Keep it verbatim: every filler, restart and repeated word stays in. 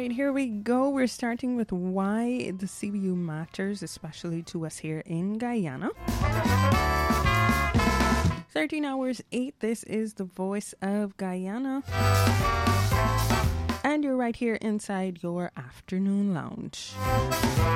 right, here we go. We're starting with why the C B U matters, especially to us here in Guyana. thirteen hours eight, this is the Voice of Guyana. And you're right here inside your afternoon lounge.